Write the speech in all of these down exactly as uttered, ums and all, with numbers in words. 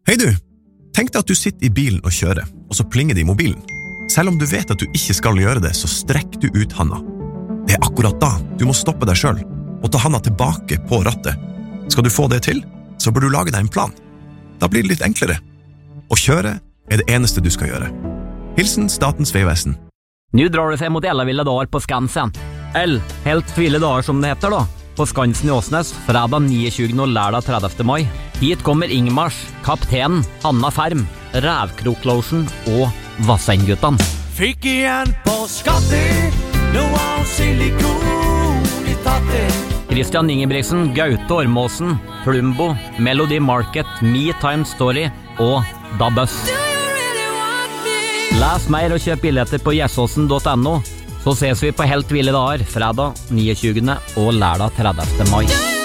Hei du, tenk deg at du sitter i bilen og kjører, og så plinger det i mobilen. Selv om du vet at du ikke skal gjøre det, så strekk du ut handa. Det er akkurat da du må stoppe deg selv, og ta handa tilbake på rattet. Skal du få det til, så bør du lage deg en plan. Da blir det litt enklere. Å kjøre er det eneste du skal gjøre. Hilsen Statens Vegvesen. Nu drar det sig mot ellavilla dagar på Skansen. Eller, helt ville dagar som det heter då. På Skansen i Åsnes, fredag niogtyvende og lørdag tredivte mai. Hit kommer Ingmars, Kaptenen, Hanna Ferm, Rævkroklosjen og Vassendguttan. Fikk igjen på skatter, noe av silikon i tatter. Christian Ingebrigtsen, Gaute Ormåsen, Plumbo, Melody Market, Me Time Story og Da Buzz. Les mer og kjøp billetter på gjesåsen punktum no. Så ses vi på Helt ville dager, fredag niogtyvende og lørdag tredivte mai.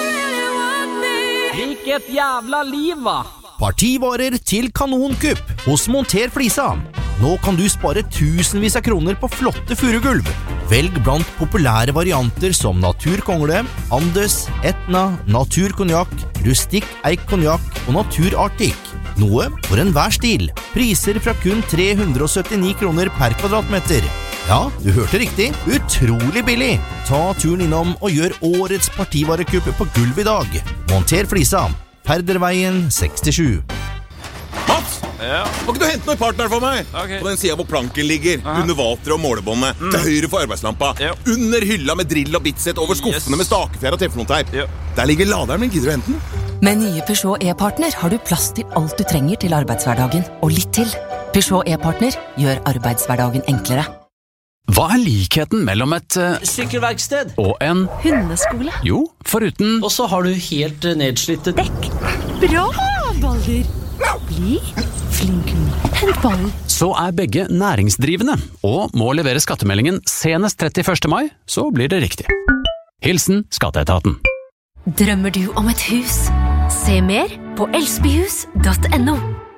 Hvilket jævla liv, va? Partivarer til kanonkupp hos Monter Flisa. Nå kan du spare tusenvis av kroner på flotte furugulv. Velg blant populære varianter som Naturkongle, Andes, Etna, Naturkonjak, Rustikk Eik Konjak og Natur Arctic. Noe for enhver stil. Priser fra kun tre hundre og syttini kroner per kvadratmeter. Ja, du hørte riktig. Utrolig billig. Ta turen innom og gjør årets partivarekupp på gulv i dag. Monter Flisa. Perderveien sekstisju. Mats! Ja? Må ikke du hente noen partner for meg? Okay. På den siden hvor planken ligger, aha, under vater og målebåndet, mm, til høyre for arbeidslampa, ja, under hylla med drill og bitset, over skuffene, yes, med stakefjær og teflonteip. Ja. Der ligger laderen min, gidder du hente den? Med nye Peugeot e-partner har du plass til alt du trenger til arbeidshverdagen, og litt til. Peugeot e-partner gjør arbeidshverdagen enklere. Hva er likheten mellom et uh, sykkelverksted og en hundeskole? Jo, foruten. Og så har du helt uh, nedslitte dekk. Bra, Balder. Bli flink, hent ballen. Så er begge næringsdrivende og må levere skattemeldingen senest trettiførste mai, så blir det riktig. Hilsen Skatteetaten. Drømmer du om et hus? Se mer på elsbyhus punktum no.